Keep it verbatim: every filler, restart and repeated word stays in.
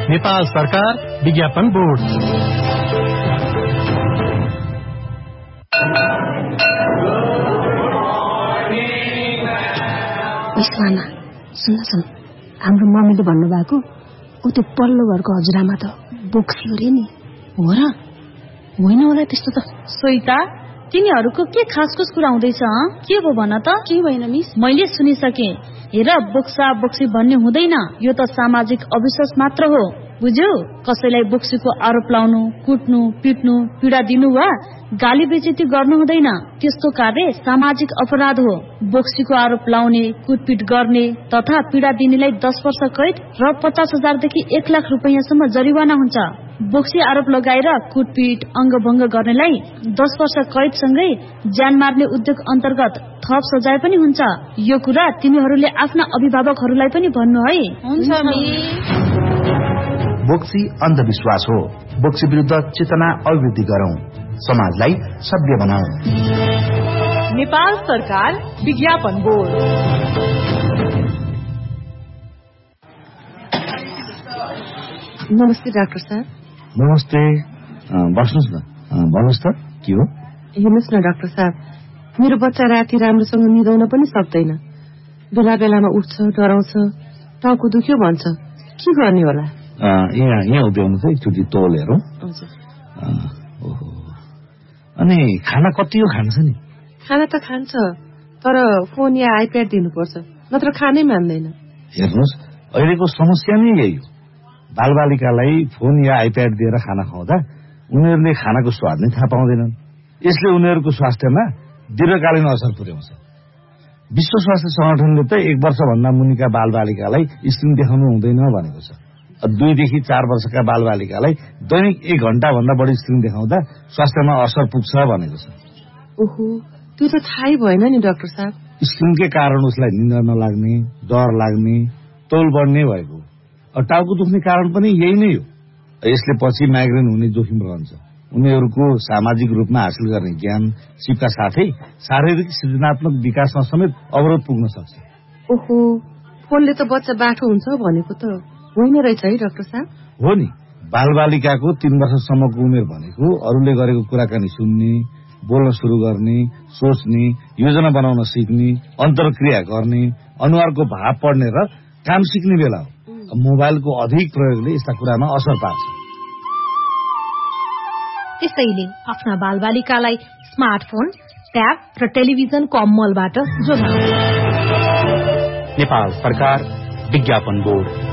नेपाल सरकार विज्ञापन बोर्ड। मामा सुन्न सुन, हाम्रो मम्मीले भन्नुभएको ऊ त्यो पल्लो घरको हजुरआमा त बोक्सी अरे नि। हो र? होइन होला त्यस्तो त। सोइता, तिनीहरूको के खासखुस कुरा हुँदैछ? के हो भन त? के भएन मिस? मैले सुनिसके। हेर, बोक्सा बोक्सी भन्ने हुँदैन, यो त सामाजिक अविश्वास मात्र हो, बुझ्यौ? कसैलाई बोक्सीको आरोप लाउनु, कुट्नु, पिट्नु, पीडा दिनु वा गाली बेइज्जती गर्नु हुँदैन। त्यस्तो कार्य सामाजिक अपराध हो। बोक्सीको आरोप लाउने, कुटपिट गर्ने तथा पीडा दिनेलाई दस वर्ष कैद र पचास हजारदेखि एक लाख रुपियाँसम्म जरिवाना हुन्छ। बोक्सी आरोप लगाएर कुटपिट, अङ्गभङ्ग गर्नेलाई दस वर्ष कैदसँगै ज्यान मार्ने उद्योग अन्तर्गत थप सजाय पनि हुन्छ। यो कुरा तिमीहरूले आफ्ना अभिभावकहरूलाई पनि भन्नु है। हुन्छ मिस। बोक्सी अन्धविश्वास हो। बोक्सी विरुद्ध चेतना अभिवृद्धि गरौं, समाजलाई सभ्य बनाऊ। नेपाल सरकार विज्ञापन बोर्ड। नमस्ते डाक्टर साहब। नमस्ते, बस्नुहोस् न। भन्नुहोस् त के हो? हेर्नुहोस् न डाक्टर साहब, मेरो बच्चा राति राम्रोसँग निदाउन पनि सक्दैन। बेला बेलामा उठ्छ, डराउँछ, टाउको दुख्यो भन्छ। के गर्ने होला? यहाँ यहाँ उभ्याउनु चाहिँ एकचोटि तौल हेरौँ। अनि खाना कति हो खान्छ नि? खाना त खान्छ, तर फोन या आइप्याड दिनुपर्छ, नत्र खानै मान्दैन। हेर्नुहोस्, अहिलेको समस्या नै यही हो। बालबालिकालाई फोन या आइप्याड दिएर खाना खुवाउँदा उनीहरूले खानाको स्वाद नै थाहा पाउँदैनन्। यसले उनीहरूको स्वास्थ्यमा दीर्घकालीन असर पुर्याउँछ। विश्व स्वास्थ्य संगठनले त एक वर्षभन्दा मुनिका बालबालिकालाई स्क्रिन देखाउनु हुँदैन भनेको छ। दुईदेखि चार वर्षका बालबालिकालाई दैनिक एक घण्टा भन्दा बढी स्क्रिन देखाउँदा स्वास्थ्यमा असर पुग्छ भनेको छ। ओहो, त्यो त थाहै भएन नि डाक्टर साहब। स्क्रिनकै कारण उसलाई निन्द नलाग्ने, डर लाग्ने, तौल बढ्ने भएको। टाउको दुख्ने कारण पनि यही नै हो। यसले पछि माइग्रेन हुने जोखिम रहन्छ। उनीहरूको सामाजिक रूपमा हासिल गर्ने ज्ञान सिपका साथै शारीरिक सृजनात्मक विकासमा समेत अवरोध पुग्न सक्छ। ओहो, फोनले त बच्चा बाठो हुन्छ भनेको त होइन रहेछ है डाक्टर साहब? हो नि। बालबालिकाको तीन वर्षसम्मको उमेर भनेको अरूले गरेको कुराकानी सुन्ने, बोल्न सुरु गर्ने, सोच्ने, योजना बनाउन सिक्ने, अन्तर्क्रिया गर्ने, अनुहारको भाव पढ्ने र काम सिक्ने बेला हो। मोबाइलको अधिक प्रयोगले यस्ता कुरामा असर पार्छ। त्यसैले आफ्ना बालबालिकालाई स्मार्टफोन, ट्याब र टेलिभिजनको अमलबाट जोगाउनु। नेपाल सरकार विज्ञापन बोर्ड।